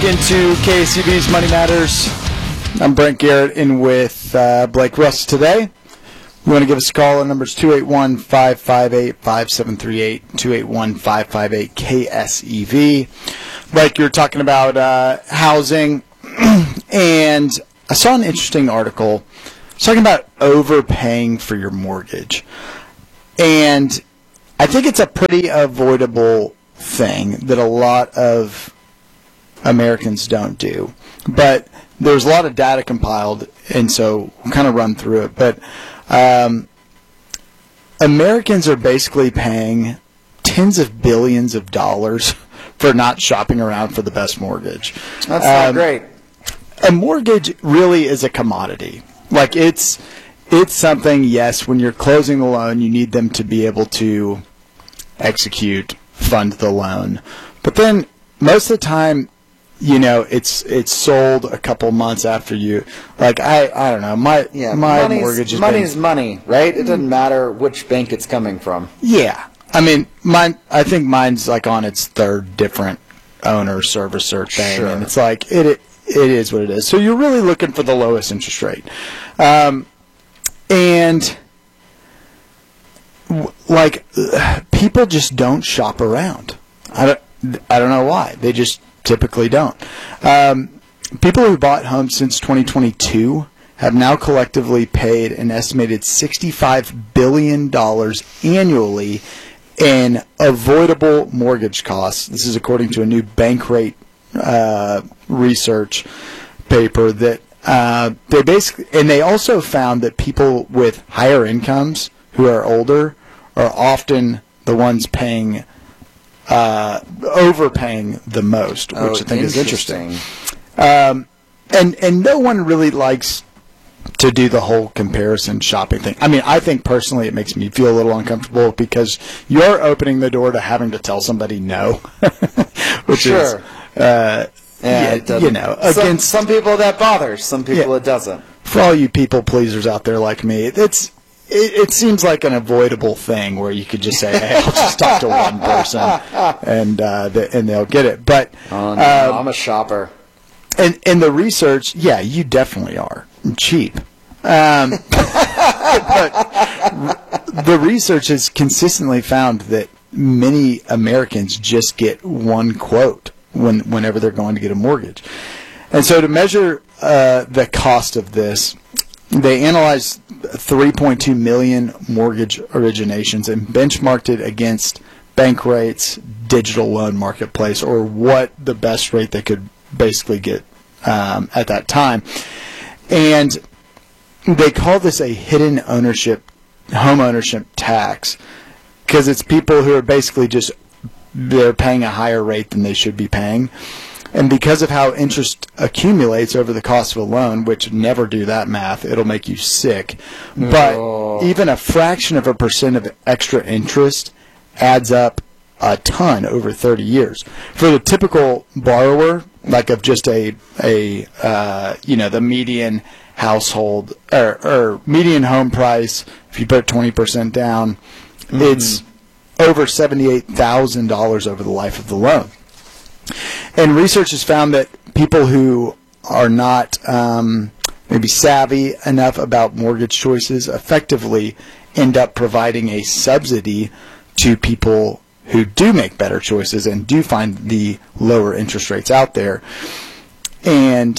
Into KCB's Money Matters. I'm Brent Garrett in with Blake Russ today. You want to give us a call? Our number is 281-558-5738, 281-558-KSEV. Blake, you were talking about housing, and I saw an interesting article. It's talking about overpaying for your mortgage. And I think it's a pretty avoidable thing that a lot of Americans don't do. But there's a lot of data compiled, and so we'll kind of run through it. But Americans are basically paying tens of billions of dollars for not shopping around for the best mortgage. That's not great. A mortgage really is a commodity. Like it's something, yes, when you're closing the loan, you need them to be able to execute, fund the loan. But then most of the time, you know, it's sold a couple months after you. Like I don't know. My mortgage is money's money, right? It doesn't matter which bank it's coming from. Yeah, I mean, I think mine's like on its third different owner servicer thing, Sure. and it's like it is what it is. So you're really looking for the lowest interest rate, and people just don't shop around. I don't know why. They just typically don't. People who bought homes since 2022 have now collectively paid an estimated $65 billion annually in avoidable mortgage costs. This is according to a new Bankrate research paper that they also found that people with higher incomes who are older are often the ones paying overpaying the most, which I think is interesting. And no one really likes to do the whole comparison shopping thing. I mean, I think personally it makes me feel a little uncomfortable because you're opening the door to having to tell somebody no, which sure. against some people that bothers, some people it doesn't. For all you people pleasers out there like me, it seems like an avoidable thing where you could just say, "Hey, I'll just talk to one person," and they'll get it. But no, I'm a shopper. And the research, yeah, you definitely are cheap. But the research has consistently found that many Americans just get one quote whenever they're going to get a mortgage. And so to measure the cost of this, they analyzed 3.2 million mortgage originations and benchmarked it against Bankrate's digital loan marketplace, or what the best rate they could basically get at that time. And they call this a hidden home ownership tax, because it's people who are basically they're paying a higher rate than they should be paying. And because of how interest accumulates over the cost of a loan, which never do that math, it'll make you sick. But even a fraction of a percent of extra interest adds up a ton over 30 years. For the typical borrower, like of just the median household or median home price, if you put 20% down, it's over $78,000 over the life of the loan. And research has found that people who are not maybe savvy enough about mortgage choices effectively end up providing a subsidy to people who do make better choices and do find the lower interest rates out there. And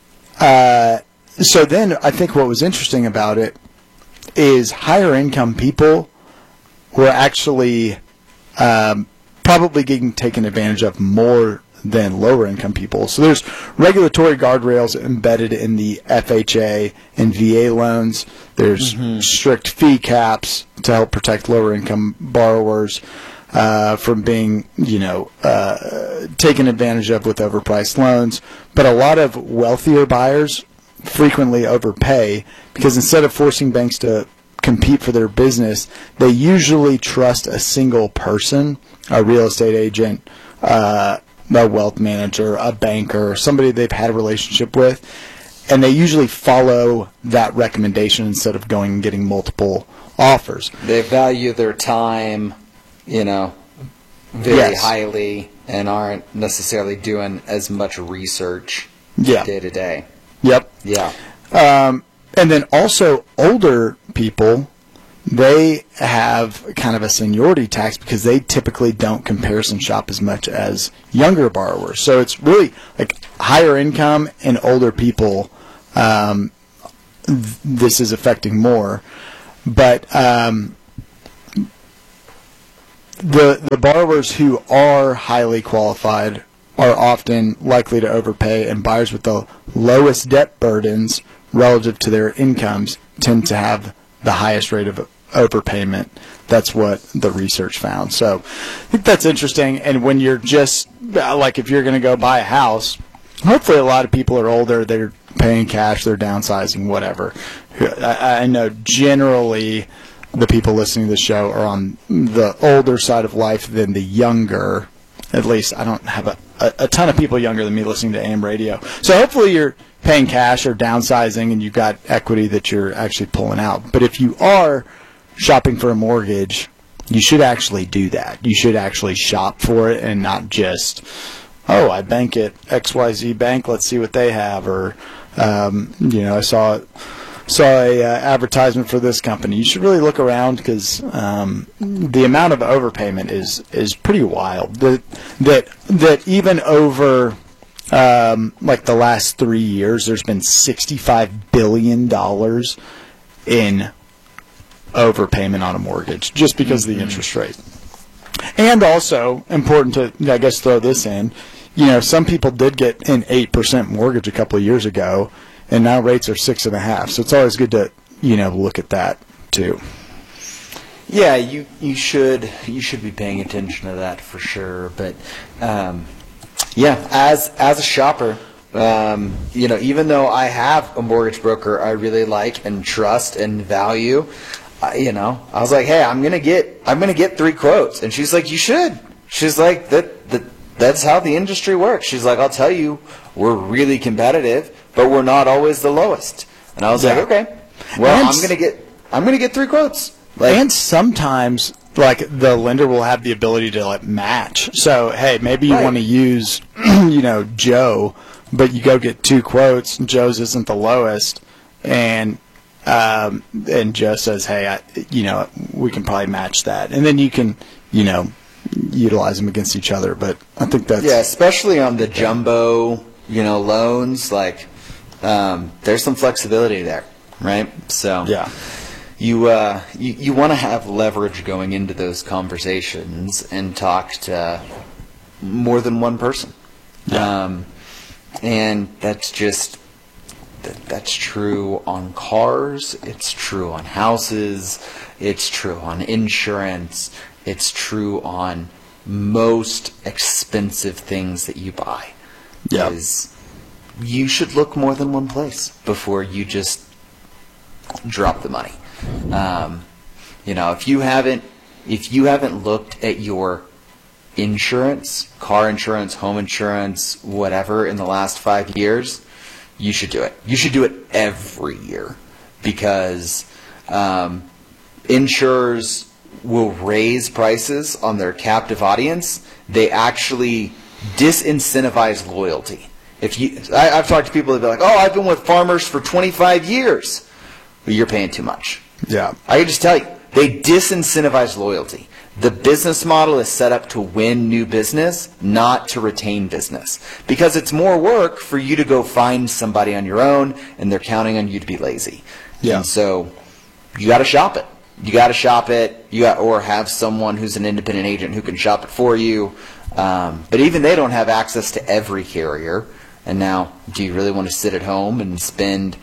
so then I think what was interesting about it is higher income people were actually probably getting taken advantage of more than lower income people. So there's regulatory guardrails embedded in the FHA and VA loans. There's strict fee caps to help protect lower income borrowers from being, taken advantage of with overpriced loans. But a lot of wealthier buyers frequently overpay because instead of forcing banks to compete for their business, they usually trust a single person, a real estate agent, a wealth manager, a banker, somebody they've had a relationship with, and they usually follow that recommendation instead of going and getting multiple offers. They value their time, very Yes. highly and aren't necessarily doing as much research Yeah. day to day. Yep. Yeah. And then also older people, they have kind of a seniority tax because they typically don't comparison shop as much as younger borrowers. So it's really like higher income and older people, this is affecting more. But the borrowers who are highly qualified are often likely to overpay, and buyers with the lowest debt burdens relative to their incomes tend to have the highest rate of overpayment. That's what the research found. So I think that's interesting. And when you're just, like if you're going to go buy a house, hopefully a lot of people are older, they're paying cash, they're downsizing, whatever. I know generally the people listening to the show are on the older side of life than the younger. At least I don't have a ton of people younger than me listening to AM radio. So hopefully you're paying cash or downsizing and you've got equity that you're actually pulling out. But if you are shopping for a mortgage, you should actually do that. You should actually shop for it and not just, oh, I bank at XYZ Bank, let's see what they have. Or, I saw a advertisement for this company. You should really look around because the amount of overpayment is pretty wild. That even over like the last 3 years, there's been $65 billion in overpayment on a mortgage just because of the interest rate. And also important to, I guess, throw this in. Some people did get an 8% mortgage a couple of years ago, and now rates are 6.5%. So it's always good to look at that too. Yeah, you should be paying attention to that for sure. But as a shopper, even though I have a mortgage broker I really like and trust and value, I was like, hey, I'm gonna get 3 quotes, and she's like, you should. She's like, that's how the industry works. She's like, I'll tell you, we're really competitive, but we're not always the lowest. And I was like, okay, well, I'm gonna get 3 quotes. And sometimes, like, the lender will have the ability to like match. So, hey, maybe you want to use, Joe, but you go get 2 quotes, and Joe's isn't the lowest, and Joe says, hey, we can probably match that, and then you can, utilize them against each other. But I think that's especially on the jumbo, loans, like there's some flexibility there, right? So yeah. You want to have leverage going into those conversations and talk to more than one person. Yeah. And that's true on cars, it's true on houses, it's true on insurance, it's true on most expensive things that you buy. Yeah. You should look more than one place before you just drop the money. If you haven't looked at your insurance, car insurance, home insurance, whatever, in the last 5 years, you should do it. You should do it every year, because insurers will raise prices on their captive audience. They actually disincentivize loyalty. I've talked to people that be like, oh, I've been with Farmers for 25 years. But you're paying too much. Yeah. I can just tell you, they disincentivize loyalty. The business model is set up to win new business, not to retain business. Because it's more work for you to go find somebody on your own, and they're counting on you to be lazy. Yeah. And so you got to shop it. Or have someone who's an independent agent who can shop it for you. But even they don't have access to every carrier. And now, do you really want to sit at home and spend,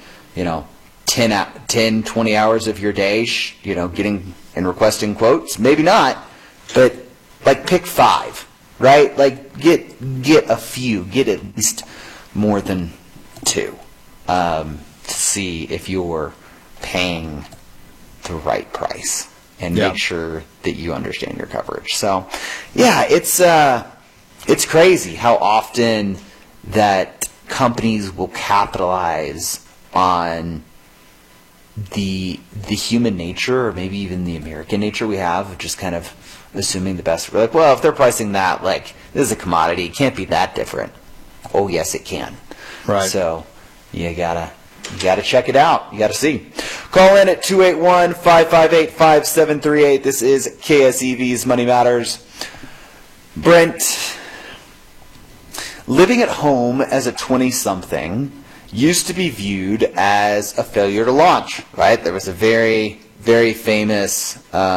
10, 20 hours of your day, getting and requesting quotes? Maybe not, but like pick 5, right? Like get a few, get at least more than 2, to see if you're paying the right price, and make sure that you understand your coverage. So, yeah, it's crazy how often that companies will capitalize on the human nature, or maybe even the American nature we have, of just kind of assuming the best. We're like, well, if they're pricing that, like, this is a commodity, it can't be that different. Oh, yes, it can. Right. So you gotta check it out. You gotta see. Call in at 281-558-5738. This is KSEV's Money Matters. Brent, living at home as a 20-something used to be viewed as a failure to launch, right? There was a very, very famous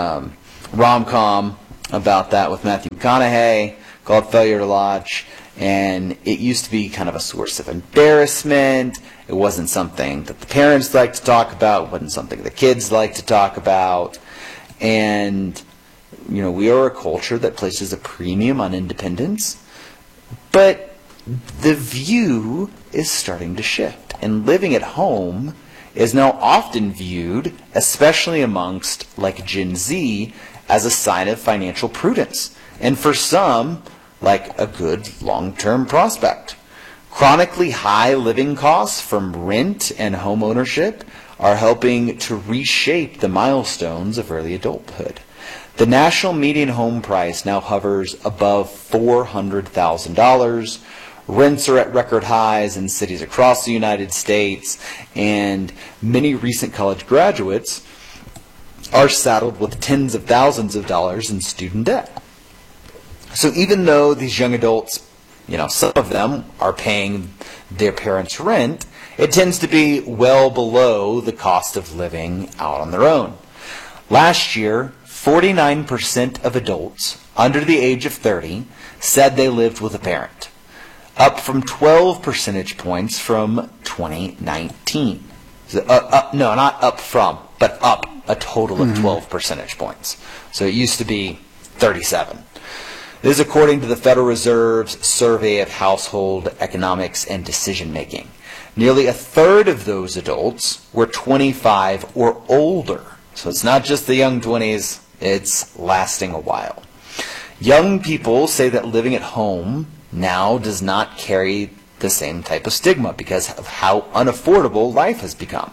rom-com about that with Matthew McConaughey called Failure to Launch, and it used to be kind of a source of embarrassment. It wasn't something that the parents liked to talk about. It wasn't something the kids liked to talk about. And, you know, we are a culture that places a premium on independence, but the view is starting to shift. And living at home is now often viewed, especially amongst like Gen Z, as a sign of financial prudence. And for some, like a good long-term prospect. Chronically high living costs from rent and home ownership are helping to reshape the milestones of early adulthood. The national median home price now hovers above $400,000. Rents are at record highs in cities across the United States, and many recent college graduates are saddled with tens of thousands of dollars in student debt. So even though these young adults, you know, some of them are paying their parents' rent, it tends to be well below the cost of living out on their own. Last year, 49% of adults under the age of 30 said they lived with a parent, up from 12 percentage points from 2019. No, not up from, but up a total of 12 percentage points. So it used to be 37. This is according to the Federal Reserve's survey of household economics and decision making. Nearly a third of those adults were 25 or older. So it's not just the young 20s, it's lasting a while. Young people say that living at home now does not carry the same type of stigma because of how unaffordable life has become.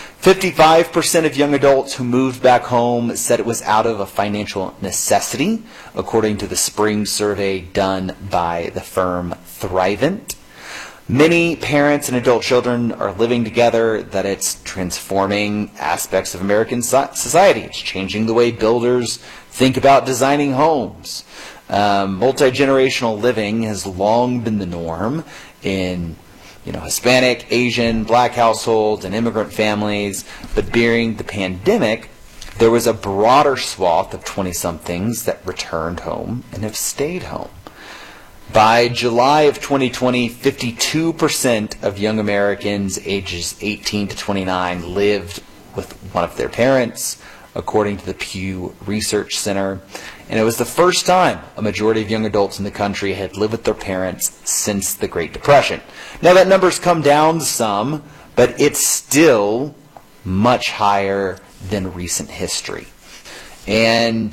55% of young adults who moved back home said it was out of a financial necessity, according to the spring survey done by the firm Thrivent. Many parents and adult children are living together, that it's transforming aspects of American society. It's changing the way builders think about designing homes. Multi-generational living has long been the norm in Hispanic, Asian, Black households and immigrant families. But during the pandemic, there was a broader swath of 20-somethings that returned home and have stayed home. By July of 2020, 52% of young Americans ages 18 to 29 lived with one of their parents, according to the Pew Research Center. And it was the first time a majority of young adults in the country had lived with their parents since the Great Depression. Now that number's come down some, but it's still much higher than recent history. And,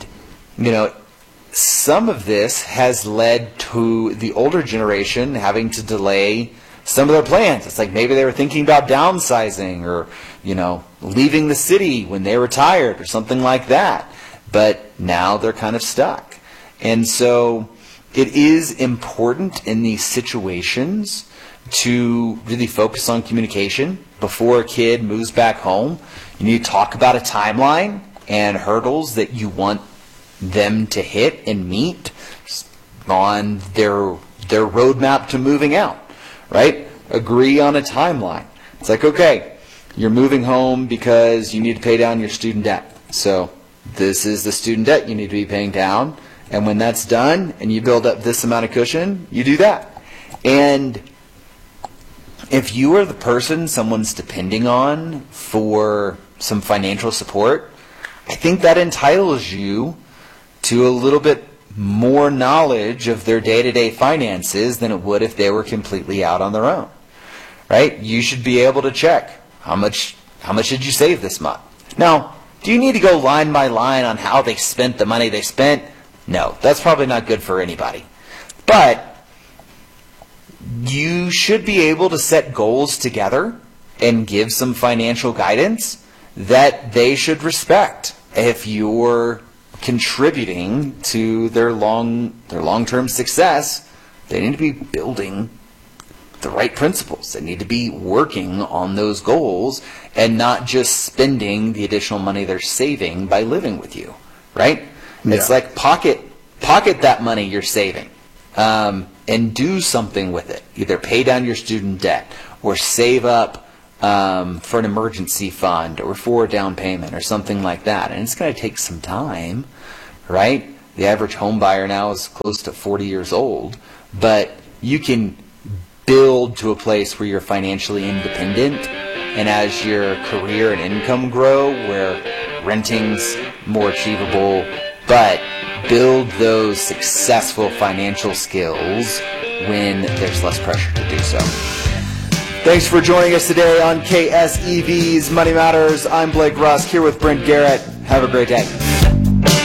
some of this has led to the older generation having to delay some of their plans. It's like maybe they were thinking about downsizing or, leaving the city when they retired or something like that. But now they're kind of stuck. And so it is important in these situations to really focus on communication before a kid moves back home. You need to talk about a timeline and hurdles that you want them to hit and meet on their roadmap to moving out, right? Agree on a timeline. It's like, okay, you're moving home because you need to pay down your student debt. So this is the student debt you need to be paying down. And when that's done and you build up this amount of cushion, you do that. And if you are the person someone's depending on for some financial support, I think that entitles you to a little bit more knowledge of their day-to-day finances than it would if they were completely out on their own, right? You should be able to check how much did you save this month. Now, do you need to go line by line on how they spent the money they spent? No, that's probably not good for anybody. But you should be able to set goals together and give some financial guidance that they should respect. If you're contributing to their long-term success, they need to be building the right principles. They need to be working on those goals and not just spending the additional money they're saving by living with you, right? Yeah. It's like pocket that money you're saving, and do something with it. Either pay down your student debt or save up for an emergency fund or for a down payment or something like that. And it's going to take some time, right? The average home buyer now is close to 40 years old, but you can build to a place where you're financially independent, and as your career and income grow, where renting's more achievable, but build those successful financial skills when there's less pressure to do so. Thanks for joining us today on KSEV's Money Matters. I'm Blake Rusk here with Brent Garrett. Have a great day.